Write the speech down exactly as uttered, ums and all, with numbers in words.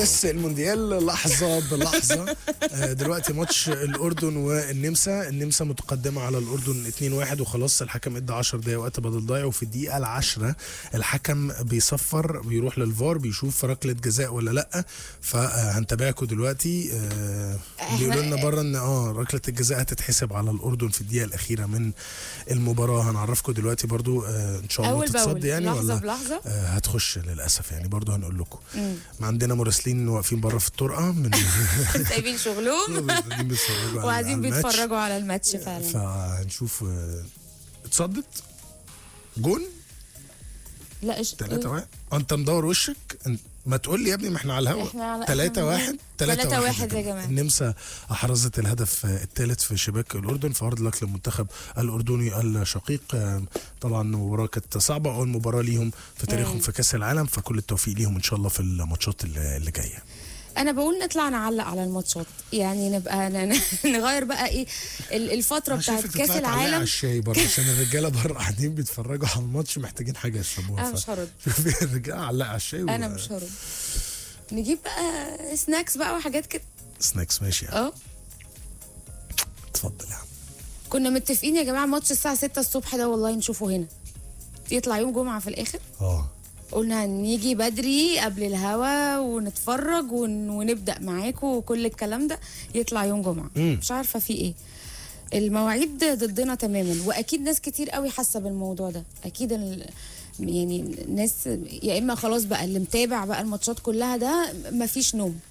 بس المونديال لحظة بلحظة. دلوقتي ماتش الأردن والنمسا، النمسا متقدمة على الأردن اتنين واحد وخلاص الحكم ادى عشر دقايق وقت بدل ضايع، وفي الدقيقة العاشرة الحكم بيصفر بيروح للفار بيشوف ركلة جزاء ولا لأ. فهنتابعكم دلوقتي. بيقولوا لنا بره ان اه ركلة الجزاء هتتحسب على الأردن في الدقيقة الأخيرة من المباراة. هنعرفكم دلوقتي برضو ان شاء الله تتصد يعني لحظة ولا بلحظة. هتخش للأسف يعني، برضو هنقول لكم. ما عندنا مراسلين واقفين بره في الطرقه من سايبين شغلهم وقاعدين بيتفرجوا على الماتش فعلا. فهنشوف. اتصدت جون لا ايش ثلاثة واحد. انت مدور وشك ما تقول لي يا ابني، ما احنا على الهوا. ثلاثة واحد ثلاثة واحد يا جماعه. النمسا احرزت الهدف الثالث في شباك الاردن، فهارد لك للمنتخب الاردني الشقيق. طبعا المباراه كانت صعبه، اول مباراه ليهم في تاريخهم في كاس العالم، فكل التوفيق ليهم ان شاء الله في الماتشات اللي جايه. انا بقول نطلع نعلق على الماتشات، يعني نبقى نغير بقى ايه الفتره بتاعت كاس العالم على الشاي بره عشان الرجاله بره قاعدين بيتفرجوا على الماتش محتاجين حاجه يشربوها. انا مش هرد. شوفي الرجاله علق على الشاي. انا مش هرد. نجيب بقى سناكس بقى وحاجات كده. سناكس ماشي يعني. اه اتفضل يا عم. كنا متفقين يا جماعه ماتش الساعه ستة الصبح ده والله نشوفه هنا، يطلع يوم جمعه في الاخر. اه قلنا نيجي بدري قبل الهوا ونتفرج ون... ونبدأ معاكم وكل الكلام ده، يطلع يوم جمعة. مم. مش عارفة في ايه، المواعيد ضدنا تماما، واكيد ناس كتير قوي حاسة بالموضوع ده. اكيد ال... يعني ناس يا اما خلاص بقى اللي متابع بقى الماتشات كلها ده مفيش نوم